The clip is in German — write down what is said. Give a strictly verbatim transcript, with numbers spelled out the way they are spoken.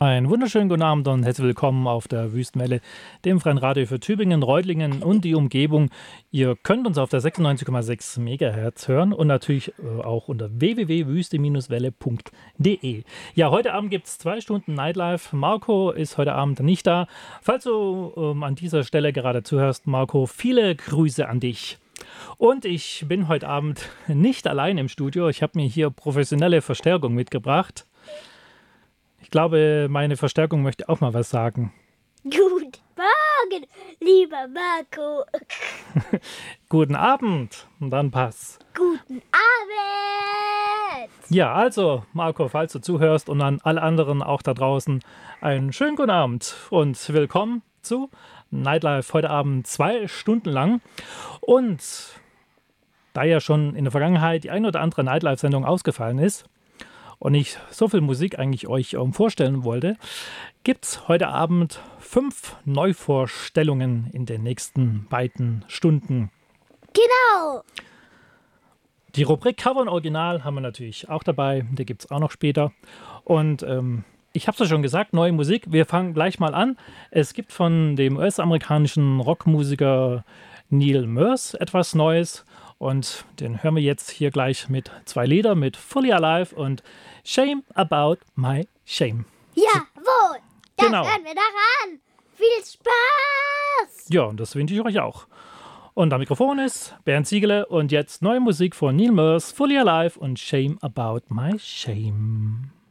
Einen wunderschönen guten Abend und herzlich willkommen auf der Wüstenwelle, dem freien Radio für Tübingen, Reutlingen und die Umgebung. Ihr könnt uns auf der sechsundneunzig Komma sechs Megahertz hören und natürlich äh, auch unter w w w punkt wüste welle punkt d e. Ja, heute Abend gibt es zwei Stunden Nightlife. Marco ist heute Abend nicht da. Falls du ähm, an dieser Stelle gerade zuhörst, Marco, viele Grüße an dich. Und ich bin heute Abend nicht allein im Studio. Ich habe mir hier professionelle Verstärkung mitgebracht. Ich glaube, meine Verstärkung möchte auch mal was sagen. Guten Morgen, lieber Marco. Guten Abend. Und dann pass. Guten Abend. Ja, also, Marco, falls du zuhörst und an alle anderen auch da draußen, einen schönen guten Abend und willkommen zu Nightlife heute Abend zwei Stunden lang. Und da ja schon in der Vergangenheit die ein oder andere Nightlife-Sendung ausgefallen ist, und ich so viel Musik eigentlich euch ähm, vorstellen wollte, gibt es heute Abend fünf Neuvorstellungen in den nächsten beiden Stunden. Genau. Die Rubrik Cover und Original haben wir natürlich auch dabei, die gibt es auch noch später. Und ähm, ich habe es ja schon gesagt, neue Musik, wir fangen gleich mal an. Es gibt von dem U S-amerikanischen Rockmusiker Neil Murs etwas Neues. Und den hören wir jetzt hier gleich mit zwei Liedern, mit Fully Alive und Shame About My Shame. Jawohl, das Genau. hören wir daran. Viel Spaß. Ja, und das wünsche ich euch auch. Und am Mikrofon ist Bernd Ziegele und jetzt neue Musik von Neil Murs, Fully Alive und Shame About My Shame.